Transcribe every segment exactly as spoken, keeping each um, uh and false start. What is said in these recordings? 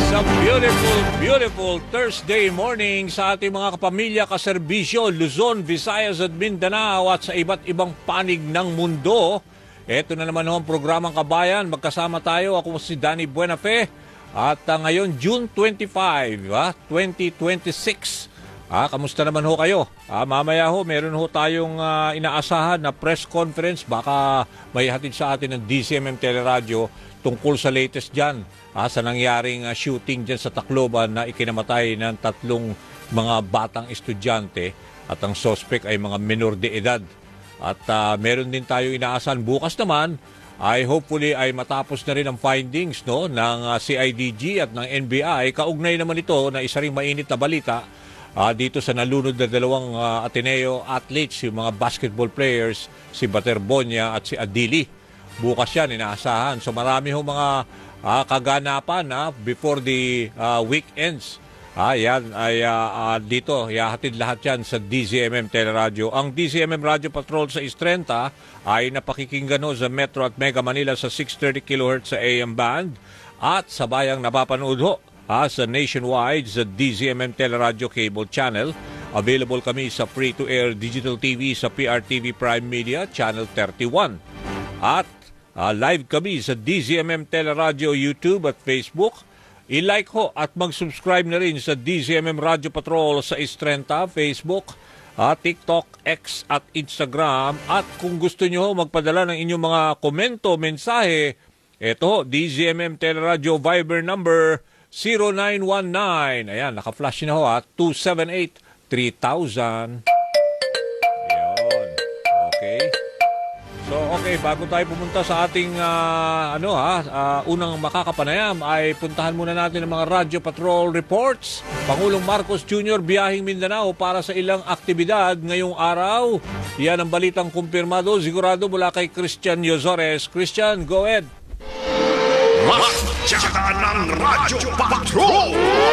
Sa beautiful, beautiful Thursday morning sa ating mga kapamilya, kaserbisyo, Luzon, Visayas at Mindanao at sa iba't ibang panig ng mundo. Ito na naman ho ang programang Kabayan. Magkasama tayo. Ako si Danny Buenafe. At uh, ngayon, June twenty-fifth, ah, twenty twenty-six. Ah, kamusta naman ho kayo? Ah, mamaya ho, meron ho tayong uh, inaasahan na press conference. Baka may hatid sa atin ng D C M M Teleradyo tungkol sa latest dyan. Ah, sa nangyaring uh, shooting dyan sa Tacloban na ikinamatay ng tatlong mga batang estudyante. At ang suspect ay mga minor de edad. At uh, meron din tayo inaasahan bukas naman ay hopefully ay matapos na rin ang findings no, ng uh, C I D G at ng N B I. Kaugnay naman ito na isa ring mainit na balita uh, dito sa nalunod na dalawang uh, Ateneo athletes, yung mga basketball players, si Baterbonia at si Adili. Bukas yan, inaasahan. So marami ho mga uh, kaganapan uh, before the uh, weekends. Ah, yan ay uh, uh, dito, ihahatid lahat yan sa D Z M M Teleradyo. Ang D Z M M Radio Patrol sa Istrenta ay napakikinggan ho sa Metro at Mega Manila sa six thirty kilohertz sa A M band at sabayang napapanood ho ah, sa nationwide sa D Z M M Teleradyo Cable Channel. Available kami sa free-to-air digital T V sa P R T V Prime Media Channel thirty-one. At uh, live kami sa D Z M M Teleradyo YouTube at Facebook. I-like ho at mag-subscribe na rin sa D Z M M Radio Patrol sa Istrenta, Facebook, uh, TikTok, X at Instagram. At kung gusto nyo ho magpadala ng inyong mga komento, mensahe, eto ho, D Z M M Teleradyo Viber number zero nine one nine. Ayan, naka-flash na ho ha, two seven eight, three thousand. Ayan, okay. So okay, bago tayo pumunta sa ating uh, ano ha, uh, unang makakapanayam ay puntahan muna natin ang mga Radio Patrol reports. Pangulong Marcos Junior biyahing Mindanao para sa ilang aktibidad ngayong araw. Yan ang balitang kumpirmado sigurado mula kay Christian Yozores. Christian, go ahead. Magsaka ng Radio Patrol!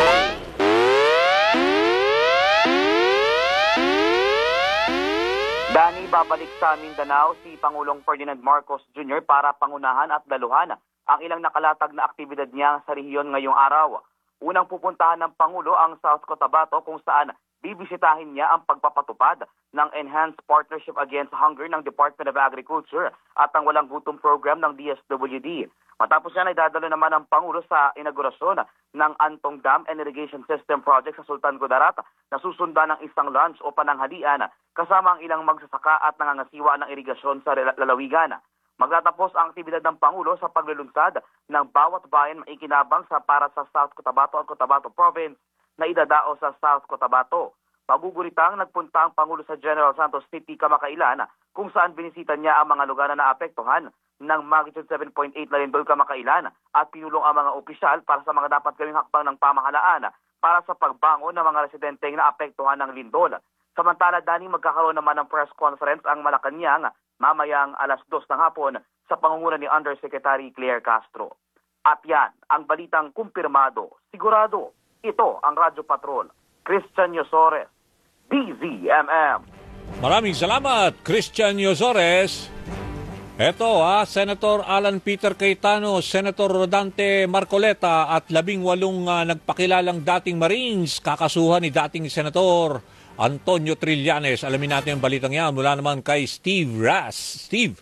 Dani, babalik sa Mindanao si Pangulong Ferdinand Marcos Junior para pangunahan at daluhan ang ilang nakalatag na aktibidad niya sa rehiyon ngayong araw. Unang pupuntahan ng Pangulo ang South Cotabato kung saan bibisitahin niya ang pagpapatupad ng Enhanced Partnership Against Hunger ng Department of Agriculture at ang Walang Gutom Program ng D S W D. Matapos yan ay dadalo naman ang Pangulo sa inaugurasyon ng Antong Dam and Irrigation System Project sa Sultan Kudarat na susundan ng isang lunch o pananghalian kasama ang ilang magsasaka at nangangasiwa ng irigasyon sa lalawigan. Magtatapos ang aktibidad ng Pangulo sa paglulunsad ng bawat bayan maikinabang sa para sa South Cotabato at Cotabato Province na idadao sa South Cotabato. Paguguritang nagpunta ang Pangulo sa General Santos City kamakailan kung saan binisita niya ang mga lugar na naapektuhan ng magnitude seven point eight na lindol kamakailan at pinulong ang mga opisyal para sa mga dapat gawing hakbang ng pamahalaan para sa pagbangon ng mga residenteng naapektuhan ng lindol. Samantala, Dani, magkakaroon naman ng press conference ang Malacanang mamayang alas dos ng hapon sa pangunguna ni Undersecretary Claire Castro. At yan, ang balitang kumpirmado, sigurado, ito ang Radyo Patrol. Christian Yozores, D Z M M. Maraming salamat, Christian Yozores. Eto ha, Senator Alan Peter Cayetano, Senator Rodante Marcoleta at labing walong uh, nagpakilalang dating Marines kakasuhan ni dating Senator Antonio Trillanes. Alamin natin ang balitang yan mula naman kay Steve Ras. Steve.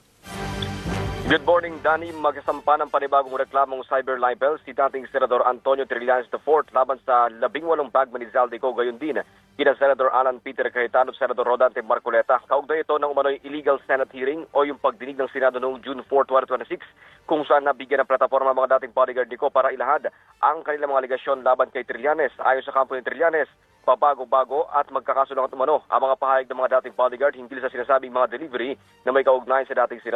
Good morning, Danny. Magsasampa ng panibagong reklamong cyber libel si dating Senador Antonio Trillanes the fourth laban sa labing walong bagman ni Zaldico, gayon din kina Senator Alan Peter Cayetano at Senator Rodante Marcoleta. Kaugnay ito ng umano'y illegal Senate hearing o yung pagdinig ng Senado noong June fourth, twenty twenty-six kung saan nabigyan ng plataforma ng mga dating bodyguard ni Ko para ilahad ang kanilang mga aligasyon laban kay Trillanes. Ayon sa kampo ni Trillanes, pabago-bago at magkakasunod umano ang mga pahayag ng mga dating bodyguard hinggil sa sinasabing mga delivery na may kaugnayan sa dating Senado.